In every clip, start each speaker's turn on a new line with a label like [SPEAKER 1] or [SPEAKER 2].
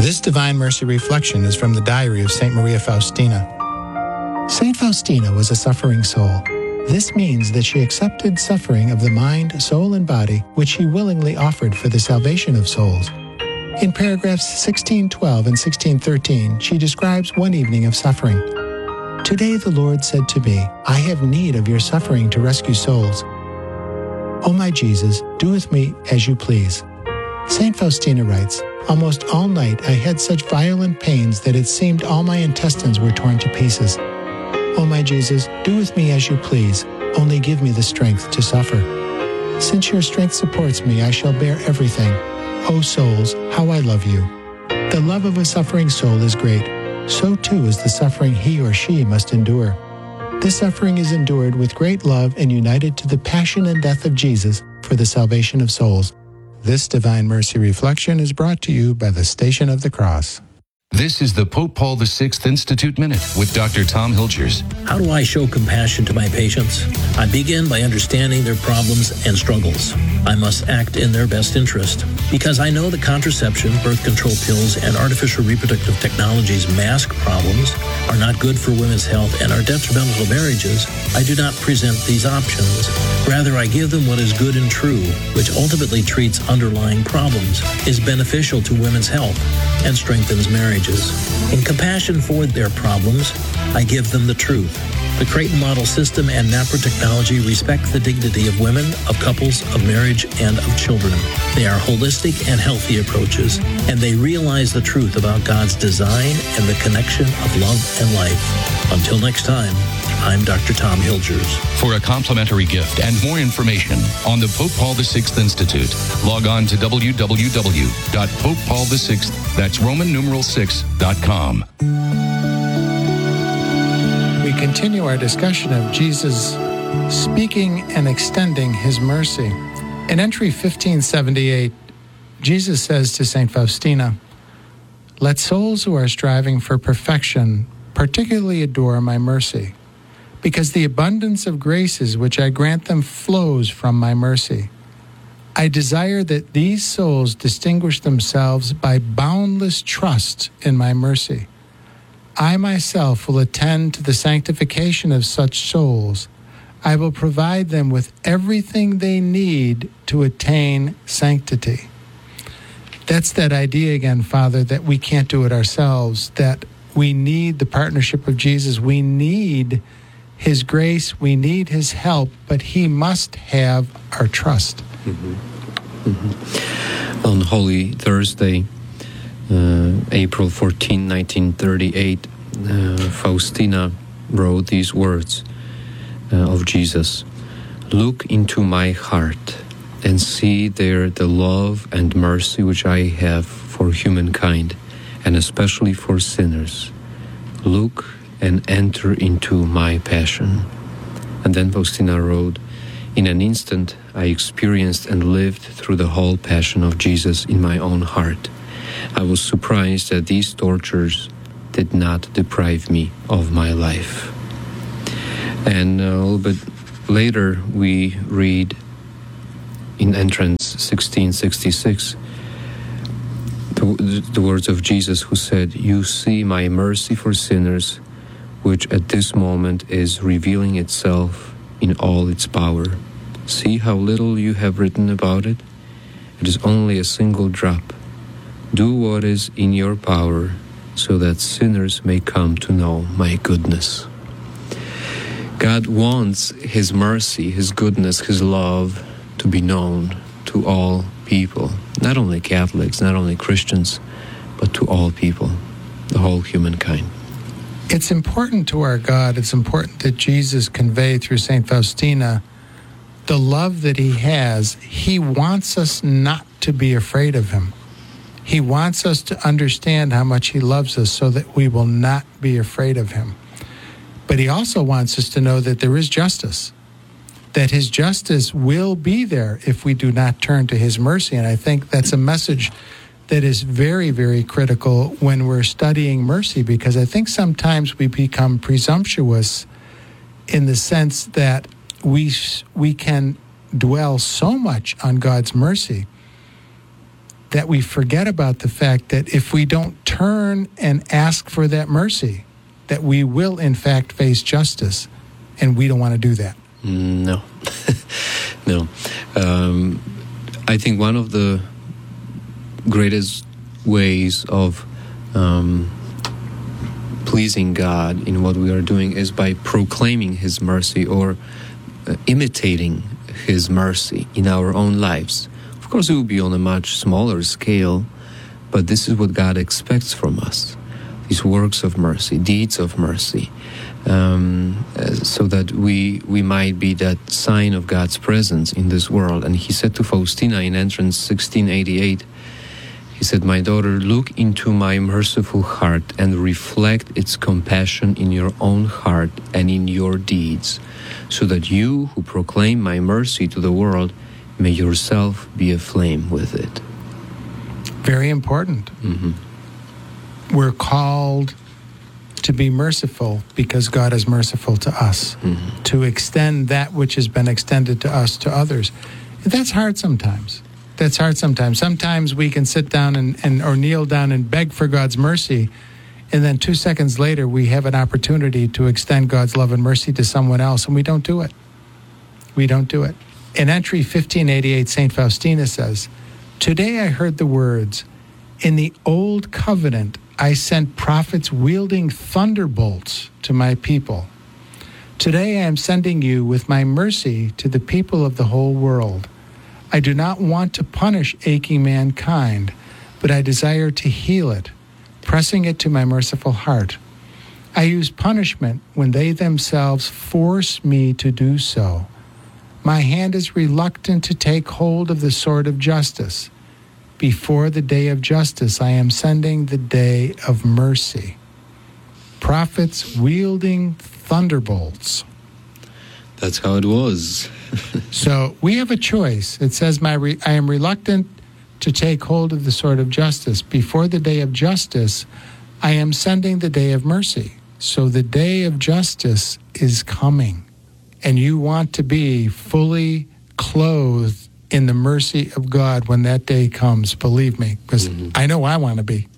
[SPEAKER 1] This Divine Mercy reflection is from the diary of St. Maria Faustina. St. Faustina was a suffering soul. This means that she accepted suffering of the mind, soul, and body, which she willingly offered for the salvation of souls. In paragraphs 1612 and 1613, she describes one evening of suffering. Today the Lord said to me, I have need of your suffering to rescue souls. O my Jesus, do with me as you please. St. Faustina writes, almost all night I had such violent pains that it seemed all my intestines were torn to pieces. O my Jesus, do with me as you please, only give me the strength to suffer. Since your strength supports me, I shall bear everything. O souls, how I love you. The love of a suffering soul is great. So too is the suffering he or she must endure. This suffering is endured with great love and united to the passion and death of Jesus for the salvation of souls. This Divine Mercy reflection is brought to you by the Station of the Cross.
[SPEAKER 2] This is the Pope Paul VI Institute Minute with Dr. Tom Hilgers.
[SPEAKER 3] How do I show compassion to my patients? I begin by understanding their problems and struggles. I must act in their best interest. Because I know that contraception, birth control pills, and artificial reproductive technologies mask problems, are not good for women's health, and are detrimental to marriages, I do not present these options. Rather, I give them what is good and true, which ultimately treats underlying problems, is beneficial to women's health, and strengthens marriages. In compassion for their problems, I give them the truth. The Creighton Model System and NAPRA technology respect the dignity of women, of couples, of marriage, and of children. They are holistic and healthy approaches, and they realize the truth about God's design and the connection of love and life. Until next time, I'm Dr. Tom Hilgers.
[SPEAKER 2] For a complimentary gift and more information on the Pope Paul VI Institute, log on to www.popepaul6, that's Roman numeral 6.com.
[SPEAKER 1] We continue our discussion of Jesus speaking and extending his mercy. In entry 1578, Jesus says to St. Faustina, let souls who are striving for perfection particularly adore my mercy, because the abundance of graces which I grant them flows from my mercy. I desire that these souls distinguish themselves by boundless trust in my mercy. I myself will attend to the sanctification of such souls. I will provide them with everything they need to attain sanctity. That's that idea again, Father, that we can't do it ourselves, that we need the partnership of Jesus. We need his grace. We need his help, but he must have our trust.
[SPEAKER 4] On Holy Thursday, April 14, 1938, Faustina wrote these words of Jesus. Look into my heart and see there the love and mercy which I have for humankind, and especially for sinners. Look and enter into my passion. And then Faustina wrote, in an instant I experienced and lived through the whole passion of Jesus in my own heart. I was surprised that these tortures did not deprive me of my life. And a little bit later we read in entrance 1666 the words of Jesus, who said, you see my mercy for sinners, which at this moment is revealing itself in all its power. See how little you have written about it? It is only a single drop. Do what is in your power, so that sinners may come to know my goodness. God wants his mercy, his goodness, his love to be known to all people, not only Catholics, not only Christians, but to all people, the whole humankind.
[SPEAKER 1] It's important to our God, it's important that Jesus convey through St. Faustina the love that he has. He wants us not to be afraid of him. He wants us to understand how much he loves us so that we will not be afraid of him. But he also wants us to know that there is justice, that his justice will be there if we do not turn to his mercy. And I think that's a message that is very, very critical when we're studying mercy, because I think sometimes we become presumptuous in the sense that we can dwell so much on God's mercy that we forget about the fact that if we don't turn and ask for that mercy, that we will in fact face justice, and we don't want to do that.
[SPEAKER 4] No. No. I think one of the greatest ways of pleasing God in what we are doing is by proclaiming His mercy or imitating His mercy in our own lives. Of course, it will be on a much smaller scale, but this is what God expects from us. These works of mercy, deeds of mercy, so that we might be that sign of God's presence in this world. And He said to Faustina in Entrance 1688, He said, "My daughter, look into my merciful heart and reflect its compassion in your own heart and in your deeds, so that you who proclaim my mercy to the world may yourself be aflame with it."
[SPEAKER 1] Very important.
[SPEAKER 4] Mm-hmm.
[SPEAKER 1] We're called to be merciful because God is merciful to us, to extend that which has been extended to us to others. And that's hard sometimes. Sometimes we can sit down and or kneel down and beg for God's mercy, and then 2 seconds later we have an opportunity to extend God's love and mercy to someone else, and we don't do it. In Entry 1588, St. Faustina says, "Today I heard the words, 'In the old covenant I sent prophets wielding thunderbolts to my people. Today I am sending you with my mercy to the people of the whole world. I do not want to punish aching mankind, but I desire to heal it, pressing it to my merciful heart. I use punishment when they themselves force me to do so. My hand is reluctant to take hold of the sword of justice. Before the day of justice, I am sending the day of mercy.' Prophets wielding thunderbolts."
[SPEAKER 4] That's how it was.
[SPEAKER 1] So we have a choice. It says, I am reluctant to take hold of the sword of justice. Before the day of justice, I am sending the day of mercy. So the day of justice is coming. And you want to be fully clothed in the mercy of God when that day comes, believe me, because I know I want to be.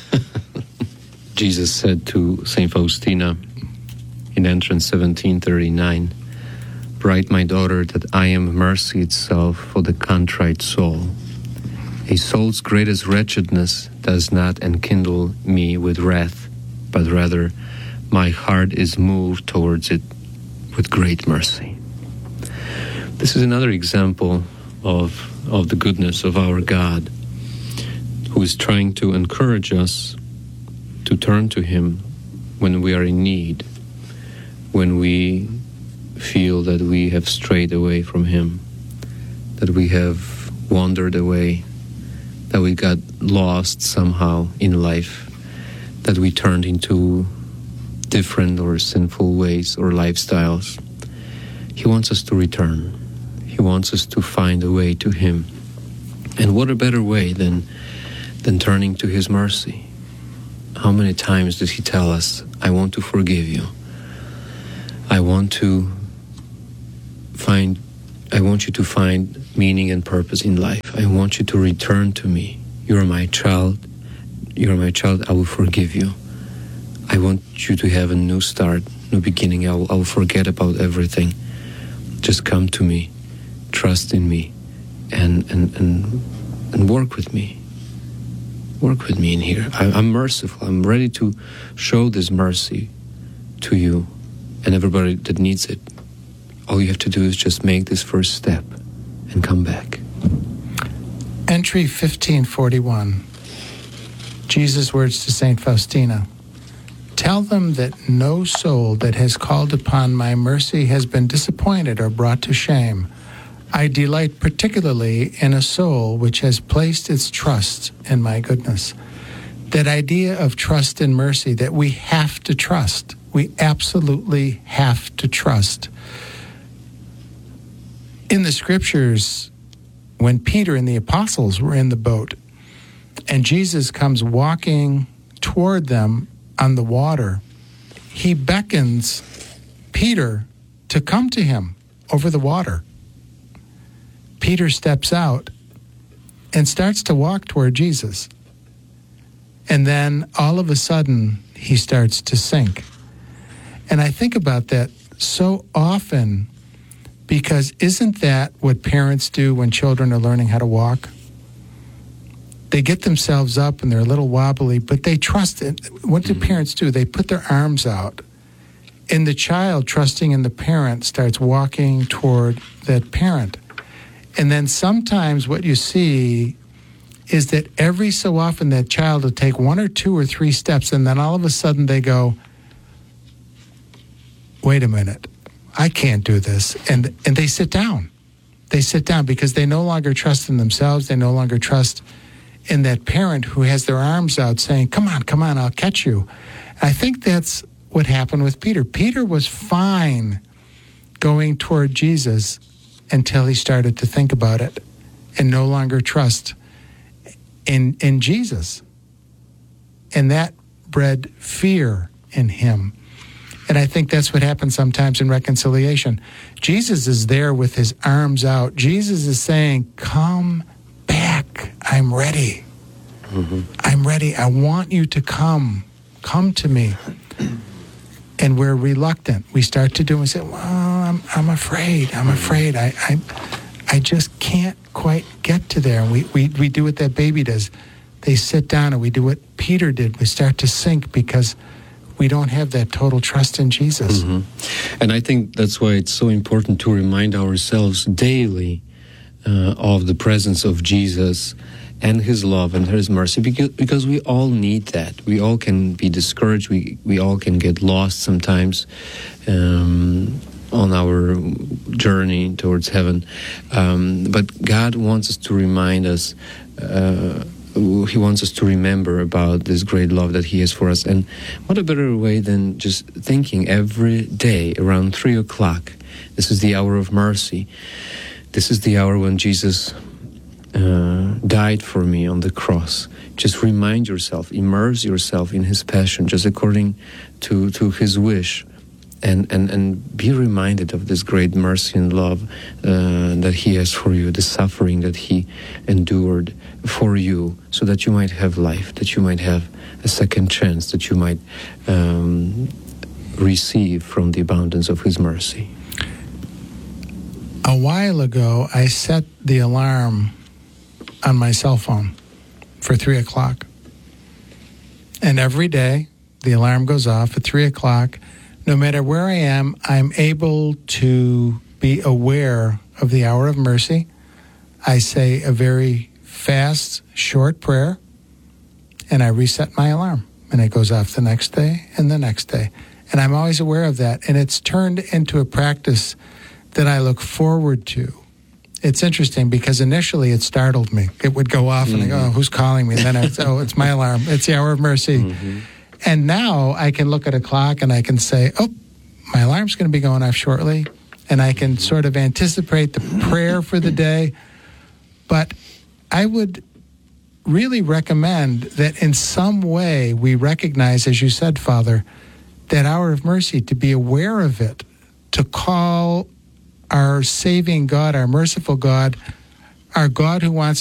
[SPEAKER 4] Jesus said to St. Faustina in Entrance 1739, "Write, my daughter, that I am mercy itself for the contrite soul. A soul's greatest wretchedness does not enkindle me with wrath, but rather my heart is moved towards it with great mercy." This is another example of the goodness of our God, who is trying to encourage us to turn to Him when we are in need, when we feel that we have strayed away from Him, that we have wandered away, that we got lost somehow in life, that we turned into different or sinful ways or lifestyles. He wants us to return. He wants us to find a way to Him. And what a better way than turning to His mercy. How many times does He tell us, "I want to forgive you. I want you to find meaning and purpose in life. I want you to return to me. You're my child. I will forgive you. I want you to have a new start, new beginning. I will forget about everything. Just come to me, trust in me, and work with me. Work with me in here. I'm merciful. I'm ready to show this mercy to you and everybody that needs it. All you have to do is just make this first step and come back."
[SPEAKER 1] Entry 1541. Jesus' words to St. Faustina. "Tell them that no soul that has called upon my mercy has been disappointed or brought to shame. I delight particularly in a soul which has placed its trust in my goodness." That idea of trust and mercy, that we have to trust. We absolutely have to trust. In the scriptures, when Peter and the apostles were in the boat, and Jesus comes walking toward them on the water, He beckons Peter to come to Him over the water. Peter steps out and starts to walk toward Jesus. And then all of a sudden, he starts to sink. And I think about that so often, because isn't that what parents do when children are learning how to walk? They get themselves up and they're a little wobbly, but they trust it. What do parents do? They put their arms out. And the child, trusting in the parent, starts walking toward that parent. And then sometimes what you see is that every so often that child will take 1 or 2 or 3 steps, and then all of a sudden they go, wait a minute, I can't do this. And they sit down. They sit down because they no longer trust in themselves. They no longer trust in that parent who has their arms out saying, come on, I'll catch you. I think that's what happened with Peter. Peter was fine going toward Jesus until he started to think about it and no longer trust in Jesus. And that bred fear in him. And I think that's what happens sometimes in reconciliation. Jesus is there with his arms out. Jesus is saying, come back. I'm ready. Mm-hmm. I'm ready. I want you to come. Come to me. And we're reluctant. We start to do and say, well, I'm afraid. I just can't quite get to there. And we do what that baby does. They sit down, and we do what Peter did. We start to sink because we don't have that total trust in Jesus.
[SPEAKER 4] Mm-hmm. And I think that's why it's so important to remind ourselves daily of the presence of Jesus and his love and his mercy, because we all need that. We all can be discouraged. We all can get lost sometimes on our journey towards heaven. But God wants us to remind us, he wants us to remember about this great love that he has for us. And what a better way than just thinking every day around 3 o'clock. This is the hour of mercy. This is the hour when Jesus died for me on the cross. Just remind yourself, immerse yourself in his passion, just according to his wish, and be reminded of this great mercy and love that he has for you, the suffering that he endured for you, so that you might have life, that you might have a second chance, that you might receive from the abundance of his mercy.
[SPEAKER 1] A while ago, I set the alarm on my cell phone for 3 o'clock. And every day, the alarm goes off at 3 o'clock. No matter where I am, I'm able to be aware of the hour of mercy. I say a very fast, short prayer, and I reset my alarm. And it goes off the next day and the next day. And I'm always aware of that. And it's turned into a practice that I look forward to. It's interesting because initially it startled me. It would go off and I go, oh, who's calling me? And then it's my alarm. It's the hour of mercy. Mm-hmm. And now I can look at a clock and I can say, oh, my alarm's going to be going off shortly. And I can sort of anticipate the prayer for the day. But I would really recommend that in some way we recognize, as you said, Father, that hour of mercy, to be aware of it, to call our saving God, our merciful God, our God who wants